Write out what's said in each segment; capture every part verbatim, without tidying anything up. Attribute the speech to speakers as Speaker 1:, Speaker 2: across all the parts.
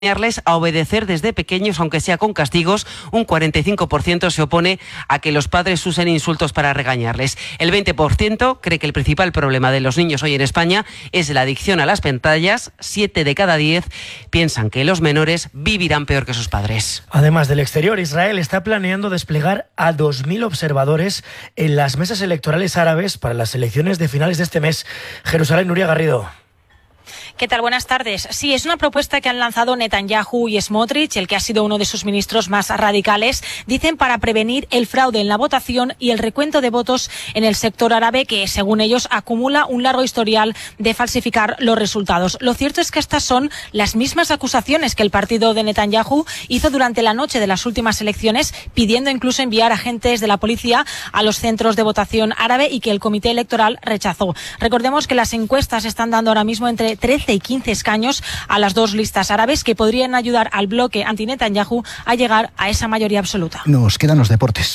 Speaker 1: a obedecer desde pequeños, aunque sea con castigos. Un cuarenta y cinco por ciento se opone a que los padres usen insultos para regañarles. El veinte por ciento cree que el principal problema de los niños hoy en España es la adicción a las pantallas. Siete de cada diez piensan que los menores vivirán peor que sus padres.
Speaker 2: Además del exterior, Israel está planeando desplegar a dos mil observadores en las mesas electorales árabes para las elecciones de finales de este mes. Jerusalén, Nuria Garrido.
Speaker 3: ¿Qué tal? Buenas tardes. Sí, es una propuesta que han lanzado Netanyahu y Smotrich, el que ha sido uno de sus ministros más radicales, dicen para prevenir el fraude en la votación y el recuento de votos en el sector árabe, que según ellos acumula un largo historial de falsificar los resultados. Lo cierto es que estas son las mismas acusaciones que el partido de Netanyahu hizo durante la noche de las últimas elecciones, pidiendo incluso enviar agentes de la policía a los centros de votación árabe y que el comité electoral rechazó. Recordemos que las encuestas están dando ahora mismo entre trece y quince escaños a las dos listas árabes que podrían ayudar al bloque anti-Netanyahu a llegar a esa mayoría absoluta.
Speaker 4: Nos quedan los deportes.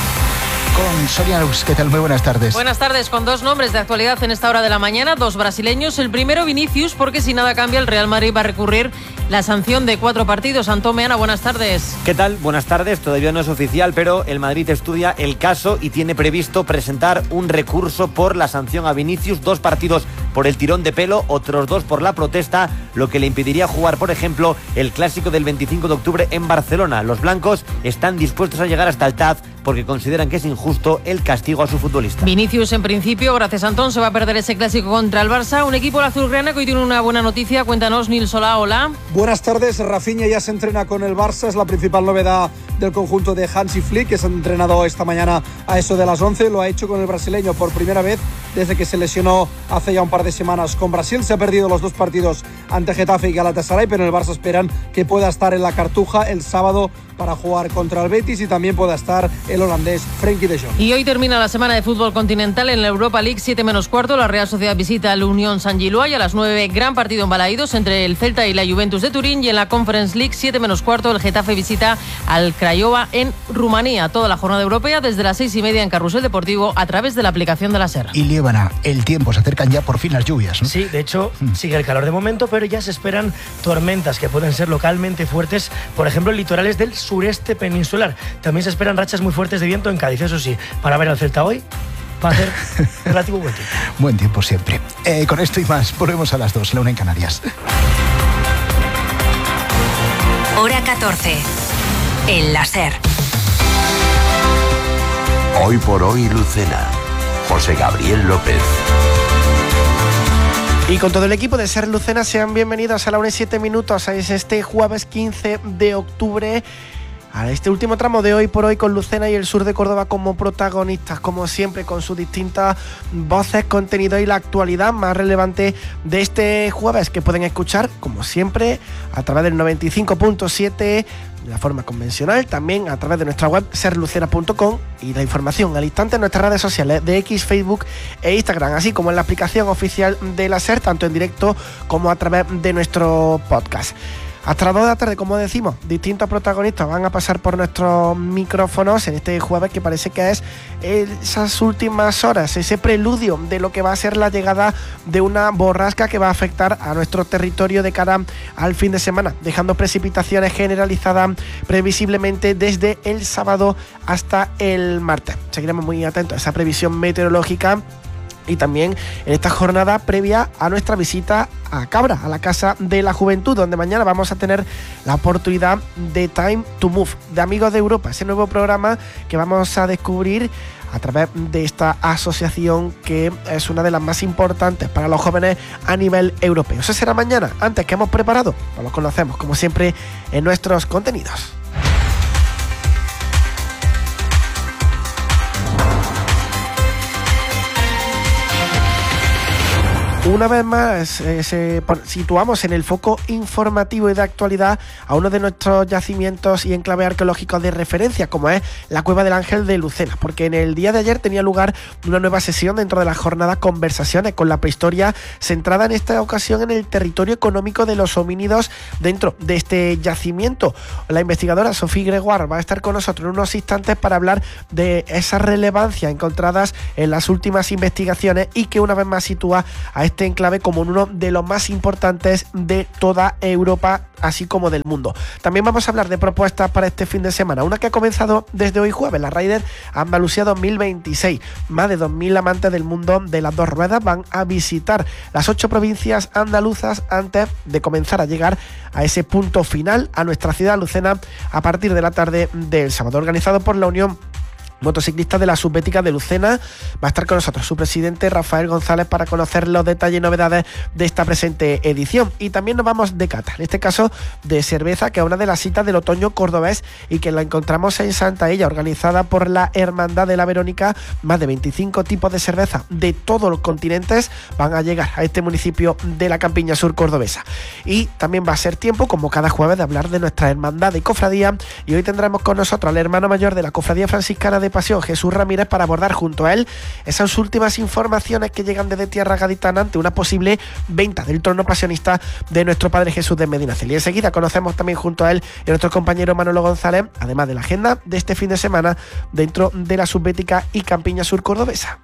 Speaker 4: Con Sonia Luz, ¿qué tal? Muy buenas tardes.
Speaker 5: Buenas tardes, con dos nombres de actualidad en esta hora de la mañana, dos brasileños. El primero, Vinicius, porque si nada cambia, el Real Madrid va a recurrir la sanción de cuatro partidos. Antón Meana, buenas tardes.
Speaker 6: ¿Qué tal? Buenas tardes. Todavía no es oficial, pero el Madrid estudia el caso y tiene previsto presentar un recurso por la sanción a Vinicius. Dos partidos por el tirón de pelo, otros dos por la protesta, lo que le impediría jugar, por ejemplo, el clásico del veinticinco de octubre en Barcelona. Los blancos están dispuestos a llegar hasta el T A Z porque consideran que es injusto el castigo a su futbolista.
Speaker 5: Vinicius, en principio, gracias a Antón, se va a perder ese clásico contra el Barça. Un equipo azulgrana que hoy tiene una buena noticia. Cuéntanos, Nil Solá, hola.
Speaker 7: Buenas tardes. Rafinha ya se entrena con el Barça. Es la principal novedad del conjunto de Hansi Flick, que se ha entrenado esta mañana a eso de las once. Lo ha hecho con el brasileño por primera vez desde que se lesionó hace ya un par de semanas con Brasil. Se ha perdido los dos partidos ante Getafe y Galatasaray, pero en el Barça esperan que pueda estar en la Cartuja el sábado para jugar contra el Betis y también pueda estar el holandés Frenkie de Jong.
Speaker 5: Y hoy termina la semana de fútbol continental en la Europa League, siete menos cuarto. La Real Sociedad visita al Unión San Gilois y a las nueve, gran partido en Balaídos entre el Celta y la Juventus de Turín. Y en la Conference League, siete menos cuarto, el Getafe visita al Craiova en Rumanía. Toda la jornada europea desde las seis y media en Carrusel Deportivo a través de la aplicación de la SER.
Speaker 4: Y Líbana, el tiempo, se acercan ya por fin las lluvias, ¿no?
Speaker 2: Sí, de hecho, mm. sigue el calor de momento, pero ya se esperan tormentas que pueden ser localmente fuertes, por ejemplo, en litorales del sureste peninsular. También se esperan rachas muy fuertes de viento en Cádiz, eso sí, para ver al Celta hoy va a hacer relativo buen tiempo.
Speaker 4: Buen tiempo siempre. Eh, con esto y más, volvemos a las dos, la una en Canarias.
Speaker 8: Hora catorce, en la SER.
Speaker 9: Hoy por hoy, Lucena. José Gabriel López.
Speaker 10: Y con todo el equipo de SER Lucena, sean bienvenidos a la una y siete minutos. Es este jueves quince de octubre. A este último tramo de Hoy por Hoy con Lucena y el sur de Córdoba como protagonistas, como siempre, con sus distintas voces, contenido y la actualidad más relevante de este jueves, que pueden escuchar, como siempre, a través del noventa y cinco punto siete, de la forma convencional, también a través de nuestra web ser lucena punto com y la información al instante en nuestras redes sociales de X, Facebook e Instagram, así como en la aplicación oficial de la SER, tanto en directo como a través de nuestro podcast. Hasta las dos de la tarde, como decimos, distintos protagonistas van a pasar por nuestros micrófonos en este jueves, que parece que es esas últimas horas, ese preludio de lo que va a ser la llegada de una borrasca que va a afectar a nuestro territorio de cara al fin de semana, dejando precipitaciones generalizadas previsiblemente desde el sábado hasta el martes. Seguiremos muy atentos a esa previsión meteorológica y también en esta jornada previa a nuestra visita a Cabra, a la Casa de la Juventud, donde mañana vamos a tener la oportunidad de Time to Move, de Amigos de Europa, ese nuevo programa que vamos a descubrir a través de esta asociación que es una de las más importantes para los jóvenes a nivel europeo. Eso será mañana. Antes, ¿qué hemos preparado? Pues lo conocemos, como siempre, en nuestros contenidos. Una vez más eh, se, situamos en el foco informativo y de actualidad a uno de nuestros yacimientos y enclaves arqueológicos de referencia, como es la Cueva del Ángel de Lucena, porque en el día de ayer tenía lugar una nueva sesión dentro de la jornada Conversaciones con la prehistoria, centrada en esta ocasión en el territorio económico de los homínidos dentro de este yacimiento. La investigadora Sofía Gregoire va a estar con nosotros en unos instantes para hablar de esas relevancias encontradas en las últimas investigaciones y que una vez más sitúa a este este enclave como uno de los más importantes de toda Europa, así como del mundo. También vamos a hablar de propuestas para este fin de semana, una que ha comenzado desde hoy jueves, la Rider Andalucía dos mil veintiséis. Más de dos mil amantes del mundo de las dos ruedas van a visitar las ocho provincias andaluzas antes de comenzar a llegar a ese punto final, a nuestra ciudad, Lucena, a partir de la tarde del sábado. Organizado por la Unión Motociclistas de la Subbética de Lucena, va a estar con nosotros su presidente Rafael González para conocer los detalles y novedades de esta presente edición. Y también nos vamos de cata, en este caso de cerveza, que es una de las citas del otoño cordobés y que la encontramos en Santaella, organizada por la Hermandad de la Verónica. Más de veinticinco tipos de cerveza de todos los continentes van a llegar a este municipio de la Campiña Sur cordobesa. Y también va a ser tiempo, como cada jueves, de hablar de nuestra hermandad de cofradía, y hoy tendremos con nosotros al hermano mayor de la Cofradía Franciscana de Pasión, Jesús Ramírez, para abordar junto a él esas últimas informaciones que llegan desde tierra gaditana ante una posible venta del trono pasionista de nuestro Padre Jesús de Medinaceli. Y enseguida conocemos también junto a él y a nuestro compañero Manolo González, además de la agenda de este fin de semana dentro de la Subbética y Campiña Sur cordobesa.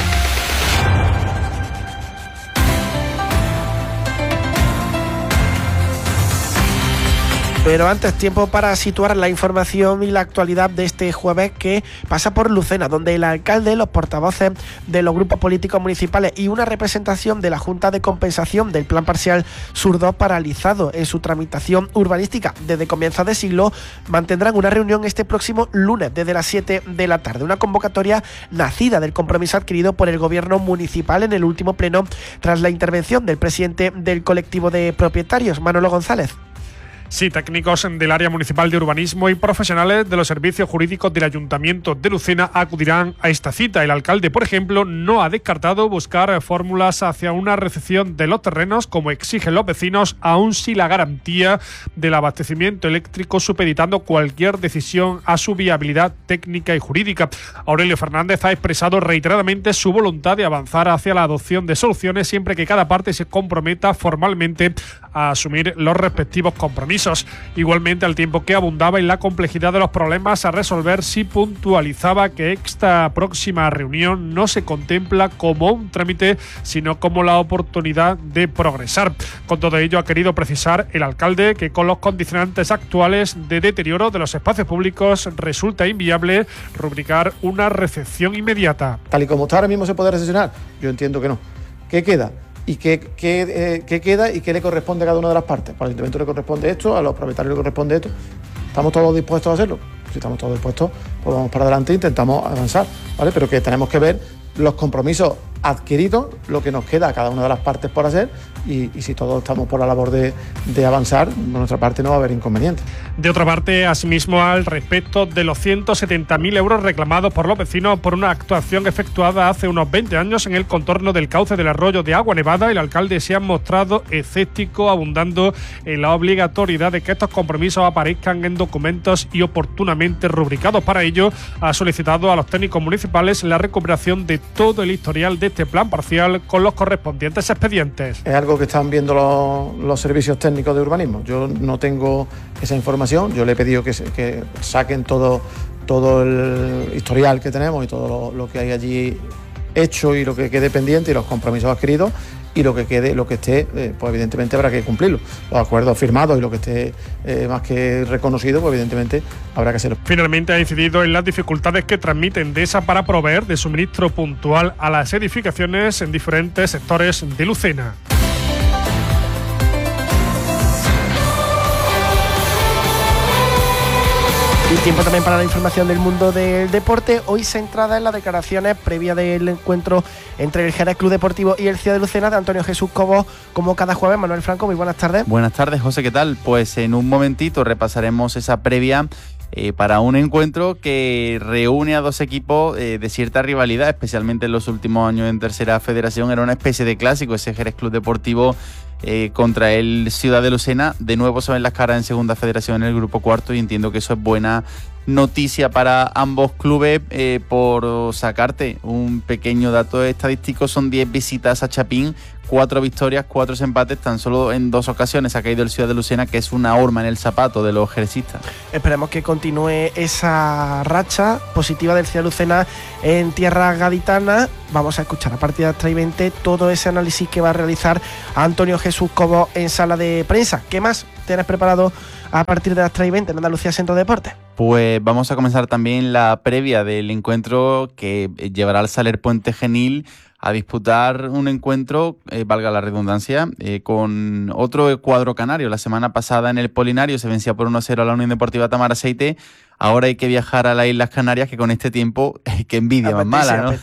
Speaker 10: Pero antes, tiempo para situar la información y la actualidad de este jueves, que pasa por Lucena, donde el alcalde, los portavoces de los grupos políticos municipales y una representación de la Junta de Compensación del Plan Parcial Sur dos, paralizado en su tramitación urbanística desde comienzos de siglo, mantendrán una reunión este próximo lunes desde las siete de la tarde. Una convocatoria nacida del compromiso adquirido por el gobierno municipal en el último pleno tras la intervención del presidente del colectivo de propietarios, Manolo González.
Speaker 11: Sí, técnicos del área municipal de urbanismo y profesionales de los servicios jurídicos del Ayuntamiento de Lucena acudirán a esta cita. El alcalde, por ejemplo, no ha descartado buscar fórmulas hacia una recepción de los terrenos, como exigen los vecinos, aun si la garantía del abastecimiento eléctrico supeditando cualquier decisión a su viabilidad técnica y jurídica. Aurelio Fernández ha expresado reiteradamente su voluntad de avanzar hacia la adopción de soluciones siempre que cada parte se comprometa formalmente a asumir los respectivos compromisos. Igualmente, al tiempo que abundaba en la complejidad de los problemas a resolver, sí puntualizaba que esta próxima reunión no se contempla como un trámite, sino como la oportunidad de progresar. Con todo ello, ha querido precisar el alcalde que con los condicionantes actuales de deterioro de los espacios públicos resulta inviable rubricar una recepción inmediata.
Speaker 12: Tal y como está ahora mismo, ¿se puede recesionar? Yo entiendo que no. ¿Qué queda? ¿Y qué, qué, eh, qué queda y qué le corresponde a cada una de las partes? Para el ayuntamiento le corresponde esto, a los propietarios le corresponde esto. ¿Estamos todos dispuestos a hacerlo? Si estamos todos dispuestos, pues vamos para adelante e intentamos avanzar, ¿vale? Pero que tenemos que ver los compromisos adquiridos, lo que nos queda a cada una de las partes por hacer, y, y si todos estamos por la labor de, de avanzar, por nuestra parte no va a haber inconveniente.
Speaker 11: De otra parte, asimismo, al respecto de los ciento setenta mil euros reclamados por los vecinos por una actuación efectuada hace unos veinte años en el contorno del cauce del arroyo de Agua Nevada, el alcalde se ha mostrado escéptico, abundando en la obligatoriedad de que estos compromisos aparezcan en documentos y oportunamente rubricados. Para ello, ha solicitado a los técnicos municipales la recuperación de todo el historial de este plan parcial con los correspondientes expedientes.
Speaker 12: Es algo que están viendo los, los servicios técnicos de urbanismo. Yo no tengo esa información. Yo le he pedido que, se, que saquen todo, todo el historial que tenemos y todo lo, lo que hay allí hecho y lo que quede pendiente y los compromisos adquiridos, y lo que quede, lo que esté, eh, pues evidentemente habrá que cumplirlo. Los acuerdos firmados y lo que esté eh, más que reconocido, pues evidentemente habrá que hacerlo.
Speaker 11: Finalmente ha incidido en las dificultades que transmite Endesa para proveer de suministro puntual a las edificaciones en diferentes sectores de Lucena.
Speaker 10: Y tiempo también para la información del mundo del deporte. Hoy centrada en las declaraciones previas del encuentro entre el Jerez Club Deportivo y el Ciudad de Lucena de Antonio Jesús Cobo, como cada jueves. Manuel Franco, muy buenas tardes.
Speaker 13: Buenas tardes, José, ¿qué tal? Pues en un momentito repasaremos esa previa eh, para un encuentro que reúne a dos equipos eh, de cierta rivalidad, especialmente en los últimos años en Tercera Federación. Era una especie de clásico ese Jerez Club Deportivo Eh, contra el Ciudad de Lucena. De nuevo se ven las caras en Segunda Federación en el grupo cuarto, y entiendo que eso es buena noticia para ambos clubes. Eh, por sacarte un pequeño dato estadístico, son diez visitas a Chapín, cuatro victorias, cuatro empates, tan solo en dos ocasiones ha caído el Ciudad de Lucena, que es una horma en el zapato de los jerezistas.
Speaker 10: Esperemos que continúe esa racha positiva del Ciudad de Lucena en tierra gaditana. Vamos a escuchar a partir de las tres y veinte todo ese análisis que va a realizar Antonio Jesús Cobo en sala de prensa. ¿Qué más tienes preparado a partir de las tres y veinte en Andalucía Centro de Deportes?
Speaker 13: Pues vamos a comenzar también la previa del encuentro que llevará al Saler Puente Genil a disputar un encuentro, eh, valga la redundancia, eh, con otro cuadro canario. La semana pasada en el Polinario se vencía por uno a cero a la Unión Deportiva Tamar Aceite. Ahora hay que viajar a las Islas Canarias, que con este tiempo, eh, qué envidia más mala, ¿no?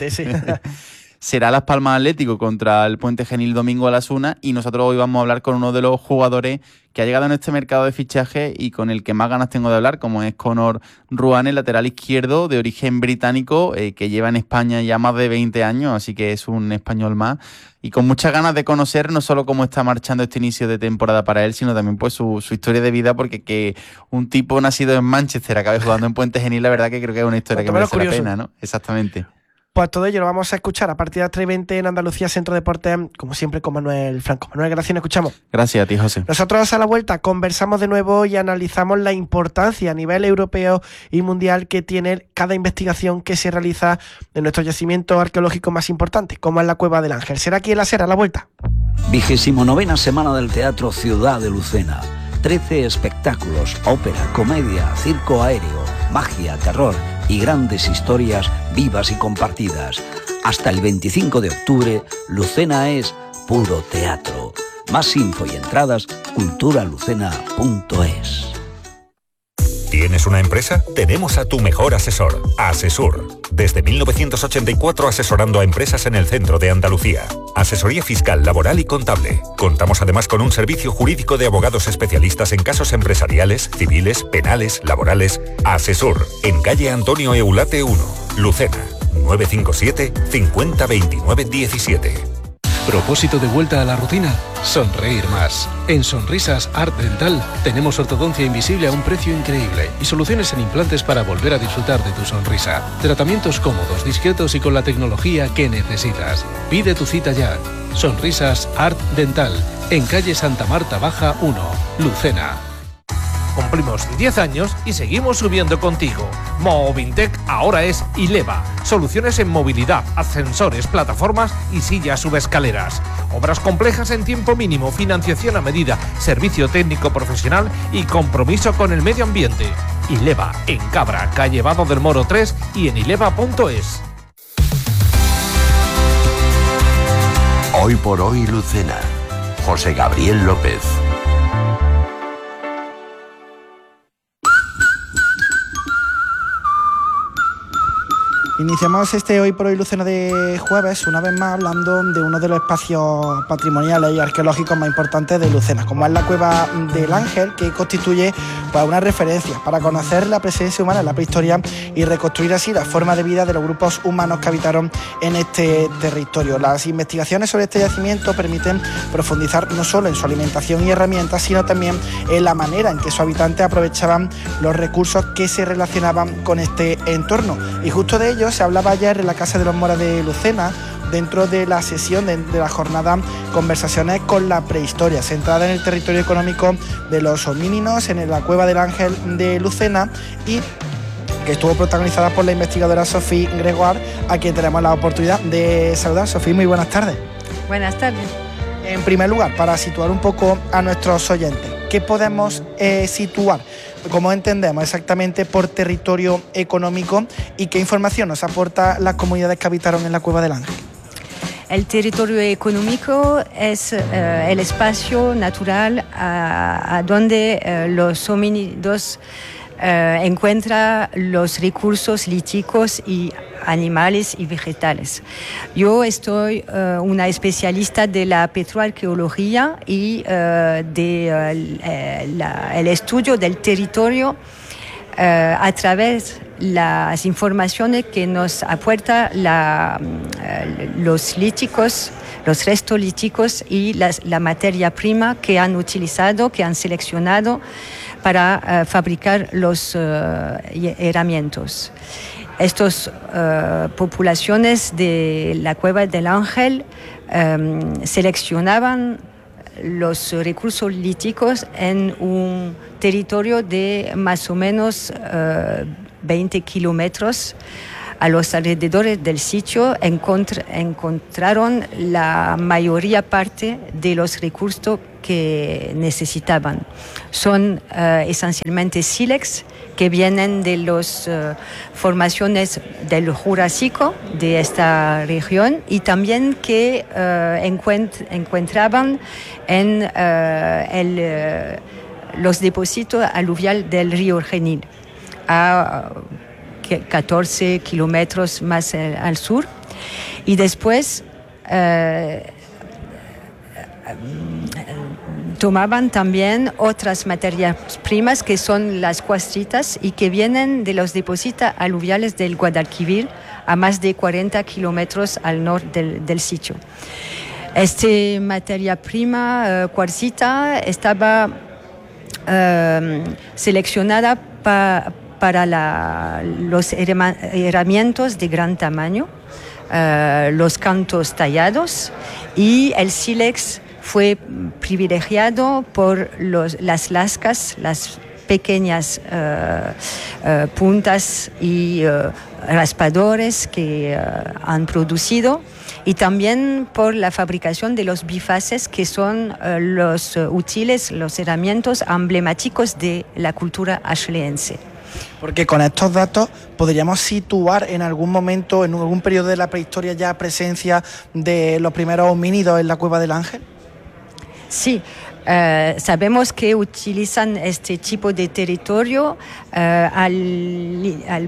Speaker 13: Será Las Palmas Atlético contra el Puente Genil domingo a las una, y nosotros hoy vamos a hablar con uno de los jugadores que ha llegado en este mercado de fichaje y con el que más ganas tengo de hablar, como es Conor Ruane, lateral izquierdo de origen británico, eh, que lleva en España ya más de veinte años, así que es un español más, y con muchas ganas de conocer no solo cómo está marchando este inicio de temporada para él, sino también pues su, su historia de vida, porque que un tipo nacido en Manchester acabe jugando en Puente Genil, la verdad que creo que es una historia que merece la pena, ¿no? Exactamente.
Speaker 10: Pues todo ello lo vamos a escuchar a partir de las tres y veinte en Andalucía Centro de Deportes, como siempre con Manuel Franco. Manuel, gracias, nos escuchamos.
Speaker 13: Gracias a ti, José.
Speaker 10: Nosotros a la vuelta conversamos de nuevo y analizamos la importancia a nivel europeo y mundial que tiene cada investigación que se realiza en nuestro yacimiento arqueológico más importante, como es la Cueva del Ángel. Será aquí en la SER a la vuelta.
Speaker 14: Vigésimo novena Semana del Teatro Ciudad de Lucena. Trece espectáculos, ópera, comedia, circo aéreo, magia, terror y grandes historias vivas y compartidas. Hasta el veinticinco de octubre, Lucena es puro teatro. Más info y entradas, cultura lucena punto es.
Speaker 15: ¿Tienes una empresa? Tenemos a tu mejor asesor, Asesur. Desde mil novecientos ochenta y cuatro asesorando a empresas en el centro de Andalucía. Asesoría fiscal, laboral y contable. Contamos además con un servicio jurídico de abogados especialistas en casos empresariales, civiles, penales, laborales. Asesur, en calle Antonio Eulate uno, Lucena, nueve cinco siete, cincuenta veintinueve diecisiete.
Speaker 16: ¿Propósito de vuelta a la rutina? Sonreír más. En Sonrisas Art Dental tenemos ortodoncia invisible a un precio increíble y soluciones en implantes para volver a disfrutar de tu sonrisa. Tratamientos cómodos, discretos y con la tecnología que necesitas. Pide tu cita ya. Sonrisas Art Dental, en calle Santa Marta Baja uno, Lucena.
Speaker 17: Cumplimos diez años y seguimos subiendo contigo. Movintec ahora es Ileva. Soluciones en movilidad, ascensores, plataformas y sillas subescaleras. Obras complejas en tiempo mínimo, financiación a medida, servicio técnico profesional y compromiso con el medio ambiente. Ileva, en Cabra, calle Vado del Moro tres y en ileva punto es.
Speaker 9: Hoy por hoy Lucena. José Gabriel López.
Speaker 10: Iniciamos este Hoy por Hoy Lucena de jueves, una vez más hablando de uno de los espacios patrimoniales y arqueológicos más importantes de Lucena, como es la Cueva del Ángel, que constituye pues, una referencia para conocer la presencia humana en la prehistoria y reconstruir así la forma de vida de los grupos humanos que habitaron en este territorio. Las investigaciones sobre este yacimiento permiten profundizar no solo en su alimentación y herramientas, sino también en la manera en que sus habitantes aprovechaban los recursos que se relacionaban con este entorno. Y justo de ello se hablaba ayer en la Casa de los Moras de Lucena, dentro de la sesión de, de la jornada Conversaciones con la Prehistoria, centrada en el territorio económico de los homínidos en la Cueva del Ángel de Lucena, y que estuvo protagonizada por la investigadora Sofía Gregoire, a quien tenemos la oportunidad de saludar. Sofía, muy buenas tardes.
Speaker 18: Buenas tardes.
Speaker 10: En primer lugar, para situar un poco a nuestros oyentes, ¿qué podemos eh, situar? ¿Cómo entendemos exactamente por territorio económico y qué información nos aporta las comunidades que habitaron en la Cueva del Ángel?
Speaker 18: El territorio económico es eh, el espacio natural a, a donde eh, los homínidos eh, encuentran los recursos líticos y animales y vegetales. Yo soy uh, una especialista de la petroarqueología y uh, de uh, la, el estudio del territorio uh, a través de las informaciones que nos aporta la, uh, los líticos, los restos líticos y las, la materia prima que han utilizado, que han seleccionado para uh, fabricar los uh, herramientas. Estas uh, poblaciones de la Cueva del Ángel um, seleccionaban los recursos líticos en un territorio de más o menos uh, veinte kilómetros. A los alrededores del sitio encontr- encontraron la mayoría parte de los recursos que necesitaban. Son uh, esencialmente sílex que vienen de las uh, formaciones del Jurásico de esta región y también que uh, encuent- encontraban en uh, el, uh, los depósitos aluviales del río Genil, a uh, catorce kilómetros más uh, al sur. Y después uh, tomaban también otras materias primas que son las cuarcitas y que vienen de los depósitos aluviales del Guadalquivir a más de cuarenta kilómetros al norte del, del sitio. Esta materia prima, uh, cuarcita, estaba uh, seleccionada pa, para la, los herramientas de gran tamaño, uh, los cantos tallados, y el sílex fue privilegiado por los, las lascas, las pequeñas uh, uh, puntas y uh, raspadores que uh, han producido, y también por la fabricación de los bifaces, que son uh, los uh, útiles, los herramientas emblemáticos de la cultura ashleense.
Speaker 10: Porque con estos datos podríamos situar en algún momento, en algún periodo de la prehistoria, ya presencia de los primeros homínidos en la Cueva del Ángel.
Speaker 18: Sí, uh, sabemos que utilizan este tipo de territorio uh, al, al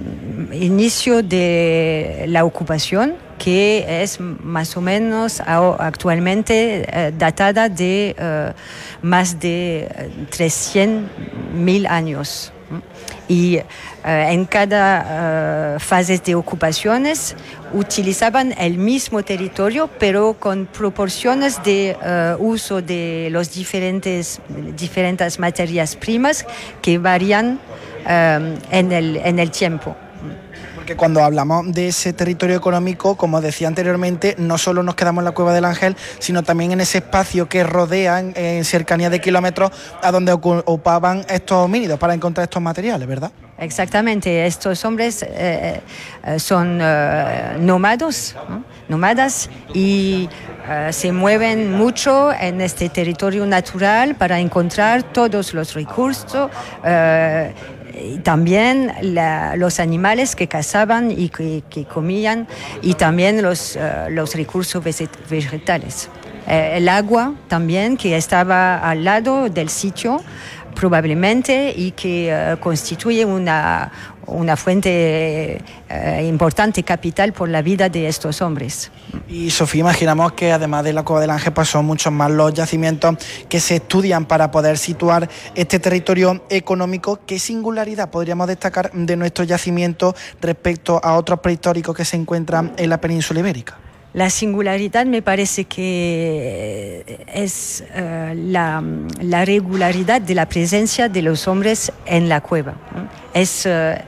Speaker 18: inicio de la ocupación, que es más o menos actualmente uh, datada de uh, más de trescientos mil años. Y uh, en cada uh, fase de ocupaciones utilizaban el mismo territorio, pero con proporciones de uh, uso de las diferentes, diferentes materias primas que varían um, en, el, en el tiempo.
Speaker 10: Porque cuando hablamos de ese territorio económico, como decía anteriormente, no solo nos quedamos en la Cueva del Ángel, sino también en ese espacio que rodea en, en cercanía de kilómetros a donde ocupaban estos homínidos para encontrar estos materiales, ¿verdad?
Speaker 18: Exactamente, estos hombres eh, son eh, nómados, ¿no? nómadas y eh, se mueven mucho en este territorio natural para encontrar todos los recursos. Eh, Y también la, los animales que cazaban y que, que comían, y también los, uh, los recursos vegetales. Eh, el agua también, que estaba al lado del sitio probablemente, y que uh, constituye una, una fuente uh, importante, capital por la vida de estos hombres.
Speaker 10: Y Sofía, imaginamos que además de la Cueva del Ángel, pues son muchos más los yacimientos que se estudian para poder situar este territorio económico. ¿Qué singularidad podríamos destacar de nuestros yacimientos respecto a otros prehistóricos que se encuentran en la península ibérica?
Speaker 18: La singularidad me parece que es uh, la, la regularidad de la presencia de los hombres en la cueva. Es uh,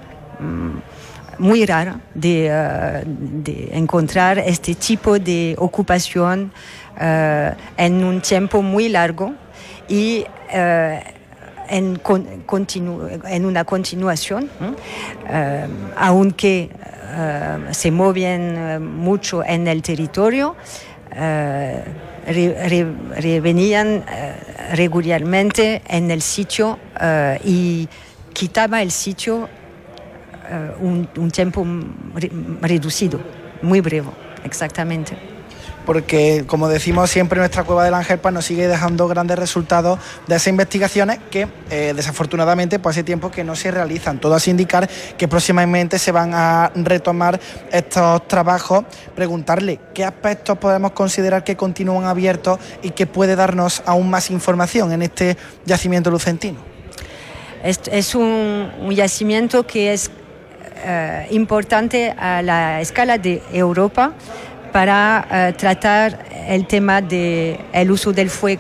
Speaker 18: muy rara de, uh, de encontrar este tipo de ocupación uh, en un tiempo muy largo y uh, en, con, continu, en una continuación, uh, aunque Uh, se mueven uh, mucho en el territorio, uh, re, re, re, venían uh, regularmente en el sitio uh, y quitaba el sitio uh, un, un tiempo re, reducido, muy breve, exactamente.
Speaker 10: Porque, como decimos siempre, nuestra Cueva del Ángel pues, nos sigue dejando grandes resultados de esas investigaciones que, eh, desafortunadamente, pues hace tiempo que no se realizan. Todo hace indicar que próximamente se van a retomar estos trabajos. Preguntarle qué aspectos podemos considerar que continúan abiertos y que puede darnos aún más información en este yacimiento lucentino.
Speaker 18: Es, es un, un yacimiento que es uh, importante a la escala de Europa, para uh, tratar el tema del uso del fuego uh,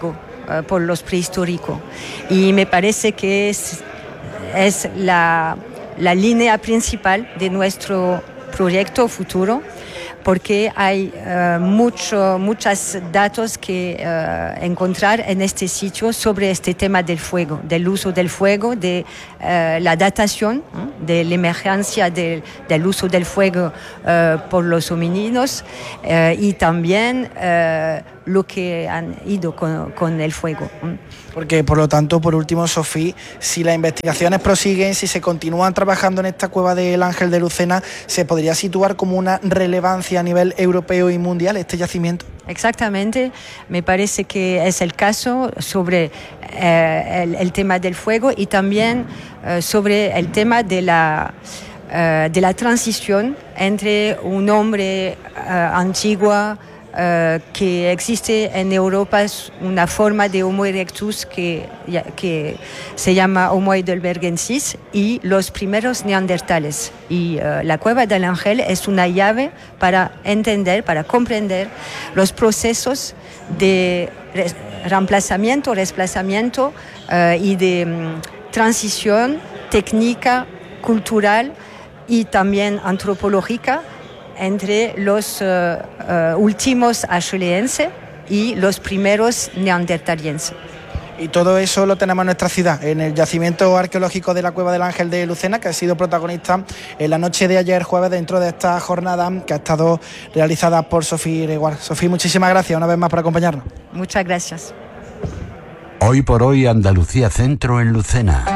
Speaker 18: uh, por los prehistóricos. Y me parece que es, es la, la línea principal de nuestro proyecto futuro, porque hay uh, mucho, muchos datos que uh, encontrar en este sitio sobre este tema del fuego, del uso del fuego, de uh, la datación, ¿eh? de la emergencia del, del uso del fuego uh, por los homínidos uh, y también uh, lo que han ido con, con el fuego.
Speaker 10: Porque, por lo tanto, por último, Sofía, si las investigaciones prosiguen, si se continúan trabajando en esta cueva del Ángel de Lucena, ¿se podría situar como una relevancia a nivel europeo y mundial este yacimiento?
Speaker 18: Exactamente, me parece que es el caso sobre eh, el, el tema del fuego y también eh, sobre el tema de la, eh, de la transición entre un hombre eh, antiguo Uh, que existe en Europa, es una forma de Homo erectus que, que se llama Homo heidelbergensis, y los primeros neandertales. Y uh, la Cueva del Ángel es una llave para entender, para comprender los procesos de re- reemplazamiento, desplazamiento uh, y de um, transición técnica, cultural y también antropológica entre los uh, uh, últimos acheulienses y los primeros neandertalienses.
Speaker 10: Y todo eso lo tenemos en nuestra ciudad, en el yacimiento arqueológico de la Cueva del Ángel de Lucena, que ha sido protagonista en la noche de ayer jueves dentro de esta jornada que ha estado realizada por Sofía Gregoire. Sofía, muchísimas gracias una vez más por acompañarnos.
Speaker 18: Muchas gracias.
Speaker 9: Hoy por hoy Andalucía Centro en Lucena.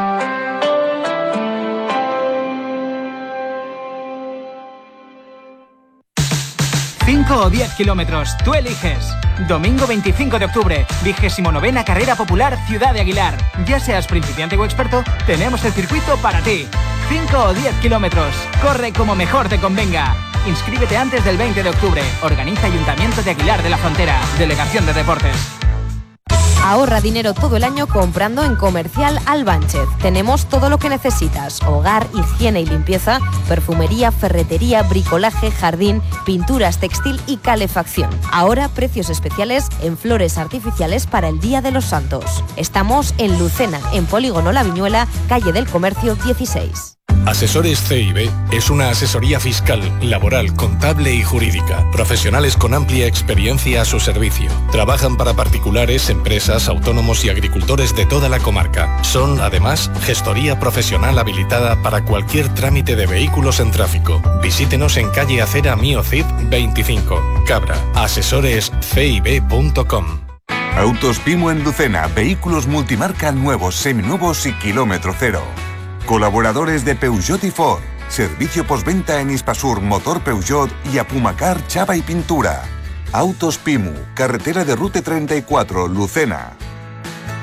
Speaker 19: cinco o diez kilómetros, tú eliges. Domingo veinticinco de octubre, vigésimo novena Carrera Popular Ciudad de Aguilar. Ya seas principiante o experto, tenemos el circuito para ti. cinco o diez kilómetros, corre como mejor te convenga. Inscríbete antes del veinte de octubre. Organiza Ayuntamiento de Aguilar de la Frontera, Delegación de Deportes.
Speaker 20: Ahorra dinero todo el año comprando en Comercial Albánchez. Tenemos todo lo que necesitas: hogar, higiene y limpieza, perfumería, ferretería, bricolaje, jardín, pinturas, textil y calefacción. Ahora precios especiales en flores artificiales para el Día de los Santos. Estamos en Lucena, en Polígono La Viñuela, calle del Comercio dieciséis.
Speaker 16: Asesores C I B es una asesoría fiscal, laboral, contable y jurídica. Profesionales con amplia experiencia a su servicio. Trabajan para particulares, empresas, autónomos y agricultores de toda la comarca. Son, además, gestoría profesional habilitada para cualquier trámite de vehículos en tráfico. Visítenos en calle Acera Mío Cid veinticinco, Cabra. asesores c i b punto com.
Speaker 21: Autos Pimo en Lucena. Vehículos multimarca nuevos, seminuevos y kilómetro cero. Colaboradores de Peugeot y Ford. Servicio postventa en Hispasur, Motor Peugeot y Apumacar, Chapa y Pintura. Autos Pimu, carretera de Rute treinta y cuatro, Lucena.